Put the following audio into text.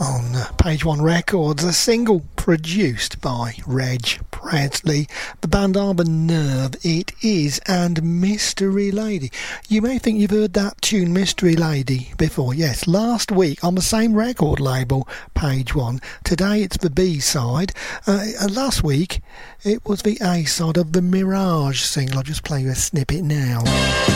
on Page One Records, a single produced by Reg Presley, the band Arbor Nerve it is, and Mystery Lady. You may think you've heard that tune Mystery Lady before. Yes, last week on the same record label, Page One. Today it's the B-side. Last week it was the A-side of the Mirage single. I'll just play you a snippet now.